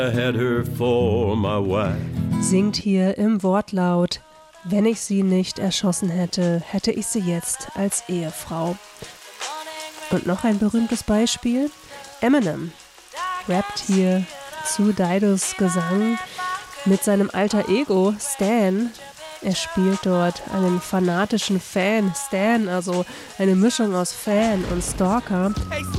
I had her for my wife. Singt hier im Wortlaut: Wenn ich sie nicht erschossen hätte, hätte ich sie jetzt als Ehefrau. Und noch ein berühmtes Beispiel: Eminem rappt hier zu Didos Gesang mit seinem alter Ego Stan. Er spielt dort einen fanatischen Fan, Stan, also eine Mischung aus Fan und Stalker.